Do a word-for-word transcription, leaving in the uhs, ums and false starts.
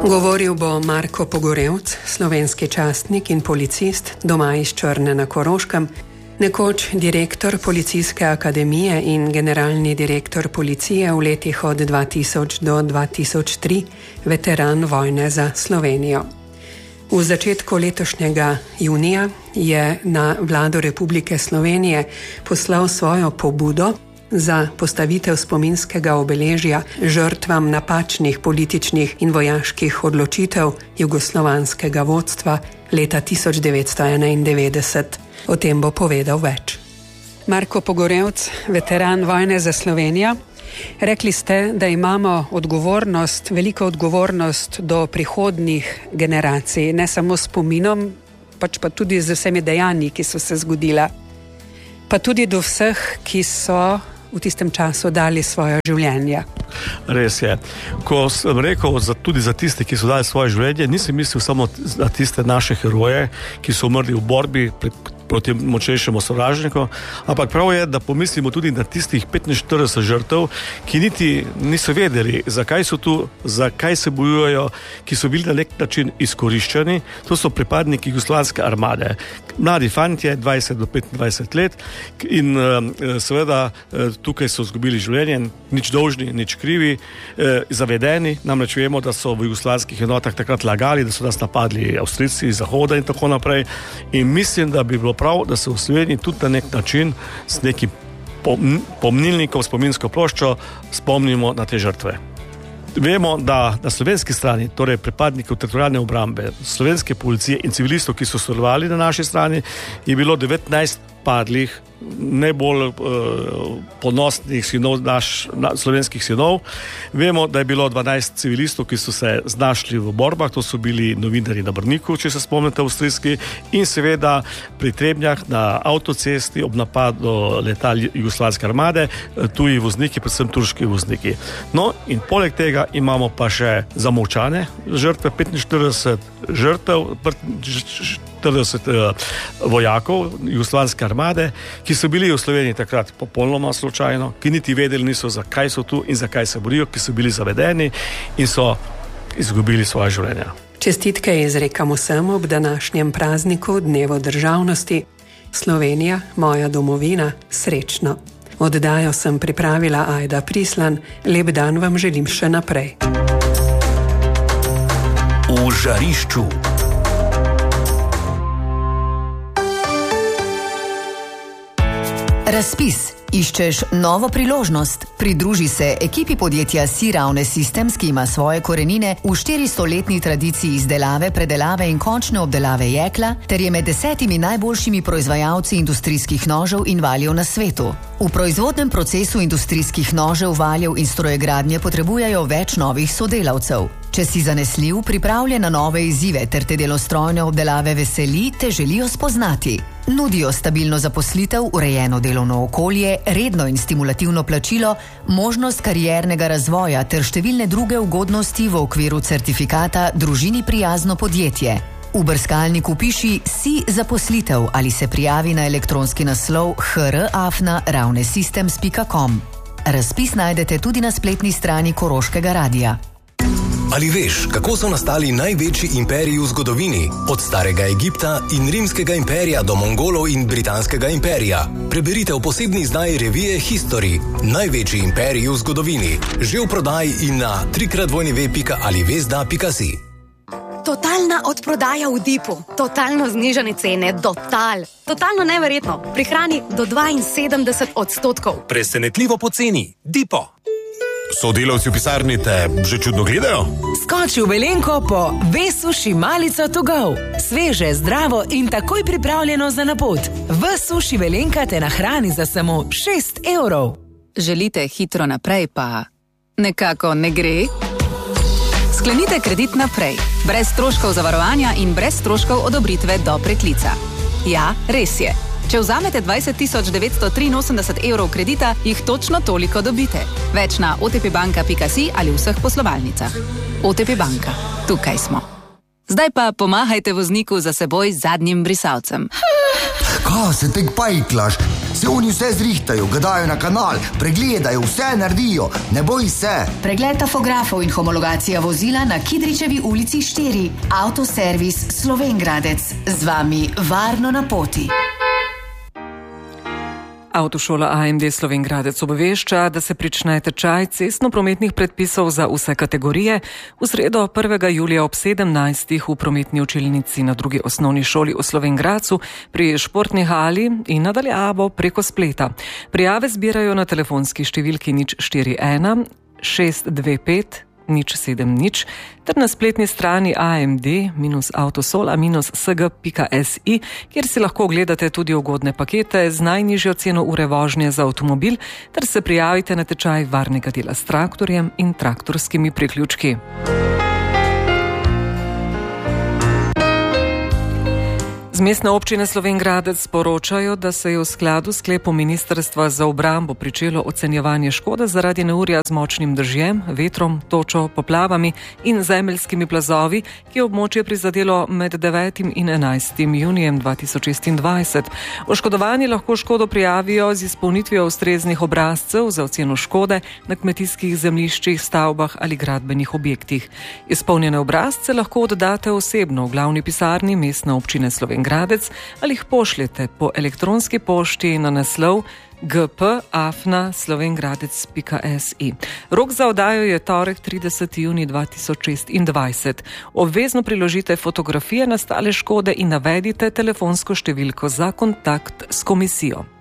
Govoril bo Marko Pogorevc, slovenski častnik in policist, doma iz Črne na Koroškem, nekoč direktor Policijske akademije in generalni direktor policije v letih od dva tisoč do dva tisoč tri, veteran vojne za Slovenijo. V začetku letošnjega junija je na Vlado Republike Slovenije poslal svojo pobudo za postavitev spominskega obeležja žrtvam napačnih političnih in vojaških odločitev jugoslovanskega vodstva leta tisoč devetsto enaindevetdeset. O tem bo povedal več. Marko Pogorevc, veteran vojne za Slovenijo. Rekli ste, da imamo odgovornost, veliko odgovornost do prihodnjih generacij, ne samo s spominom, pač pa tudi z vsemi dejanji, ki so se zgodila. Pa tudi do vseh, ki so v tistem času dali svoje življenje. Res je. Ko sem rekel za, tudi za tiste, ki so dali svoje življenje, nisem mislil samo na tiste naše heroje, ki so umrli v borbi pred proti močnejšemu sovražniku, ampak prav je, da pomislimo tudi na tistih petinštirideset žrtev, ki niti niso vedeli, zakaj so tu, zakaj se bojujejo, ki so bili na nek način izkoriščeni. To so pripadniki jugoslovanske armade. Mladi fantje, dvajset do petindvajset let, in seveda tukaj so izgubili življenje, nič dolžni, nič krivi, zavedeni, namreč vemo, da so v jugoslovanskih enotah takrat lagali, da so nas napadli Avstrijci iz Zahoda in tako naprej. In mislim, da bi bilo prav, da se v Sloveniji tudi na nek način s nekim pomnilnikom, spominsko ploščo spomnimo na te žrtve. Vemo, da na slovenski strani, torej pripadnikov teritorialne obrambe, slovenske policije in civilistov, ki so sodelovali na naši strani, je bilo devetnajst padlih, najbolj uh, ponosnih sinov, naš, na, slovenskih sinov. Vemo, da je bilo dvanajst civilistov, ki so se znašli v borbah, to so bili novinarji na Brniku, če se spomnite, avstrijski, in seveda pri Trebnjah na avtocesti ob napadu letal jugoslovanske armade, tuji vozniki, predvsem turški vozniki. No, in poleg tega imamo pa še zamolčane žrtve, petinštirideset žrtev, štirideset uh, vojakov jugoslovanske armade, ki so bili v Sloveniji takrat popolnoma slučajno, ki niti vedeli niso, zakaj so tu in zakaj se borijo, ki so bili zavedeni in so izgubili svoje življenja. Čestitke izrekam vsem ob današnjem prazniku, dnevu državnosti. Slovenija, moja domovina, srečno. Oddajo sem pripravila Ajda Prislan, lep dan vam želim še naprej. V žarišču. Razpis. Iščeš novo priložnost? Pridruži se ekipi podjetja SeaRound Systems, ki ima svoje korenine v štiristoletni tradiciji izdelave, predelave in končne obdelave jekla, ter je med desetimi najboljšimi proizvajalci industrijskih nožev in valjev na svetu. V proizvodnem procesu industrijskih nožev, valjev in strojegradnje potrebujejo več novih sodelavcev. Če si zanesljiv, pripravljen na nove izzive ter te delostrojne obdelave veseli, te želijo spoznati. Nudijo stabilno zaposlitev, urejeno delovno okolje, redno in stimulativno plačilo, možnost kariernega razvoja ter številne druge ugodnosti v okviru certifikata Družini prijazno podjetje. V brskalniku piši si zaposlitev ali se prijavi na elektronski naslov h r afna ravnesystems pika com. Razpis najdete tudi na spletni strani Koroškega radia. Ali veš, kako so nastali največji imperiji v zgodovini? Od starega Egipta in rimskega imperija do Mongolov in britanskega imperija. Preberite v posebni izdaji revije History. Največji imperiji v zgodovini. Že v prodaji in na trikrat w pika alivesda pika si. Totalna odprodaja v Dipu. Totalno znižane cene. Total. Totalno neverjetno. Prihrani do dvainsedemdeset odstotkov. Presenetljivo poceni. Dipo. Sodelavci v pisarni te že čudno gledajo? Skoči v Velenko po V-suši malico to go. Sveže, zdravo in takoj pripravljeno za na pot. V-suši Velenka te nahrani za samo šest evrov. Želite hitro naprej, pa nekako ne gre? Sklenite kredit naprej. Brez stroškov zavarovanja in brez stroškov odobritve do preklica. Ja, res je. Če vzamete dvajset tisoč devetsto triinosemdeset evrov kredita, jih točno toliko dobite. Več na o t p banka pika si ali vseh poslovalnicah. O T P banka. Tukaj smo. Zdaj pa pomahajte vozniku za seboj z zadnjim brisalcem. Kaj se tek pajklaš? se oni vse zrihtajo, ga dajo na kanal, pregledajo, vse naredijo, ne boj se. Pregled tafografov in homologacija vozila na Kidričevi ulici štiri. Avtoservis Slovenj Gradec. Z vami varno na poti. Avtošola A M D Slovenj Gradec obvešča, da se prične tečaj cestno-prometnih predpisov za vse kategorije v sredo prvega julija ob sedemnajstih v prometni učilnici na drugi osnovni šoli v Slovenj Gradcu pri športni hali in nadaljavo preko spleta. Prijave zbirajo na telefonski številki nič štiri ena šest dve pet nič sedem nič ter na spletni strani a m d avtosola s g pika s i, kjer si lahko ogledate tudi ugodne pakete z najnižjo ceno ure vožnje za avtomobil ter se prijavite na tečaj varnega dela s traktorjem in traktorskimi priključki. Z Mestne občine Slovenj Gradec sporočajo, da se je v skladu s sklepom Ministrstva za obrambo pričelo ocenjevanje škode zaradi neurja z močnim dežjem, vetrom, točo, poplavami in zemeljskimi plazovi, ki je območje prizadelo med devetim in enajstim junijem dva tisoč šestindvajset. Oškodovani lahko škodo prijavijo z izpolnitvijo ustreznih obrazcev za oceno škode na kmetijskih zemljiščih, stavbah ali gradbenih objektih. Izpolnjene obrazce lahko oddate osebno v glavni pisarni Mestne občine Slovenj Gradec ali jih pošljete po elektronski pošti na naslov g p afna slovengradec pika s i. Rok za oddajo je torek trideseti junij dva tisoč šestindvajset. Obvezno priložite fotografije nastale škode in navedite telefonsko številko za kontakt s komisijo.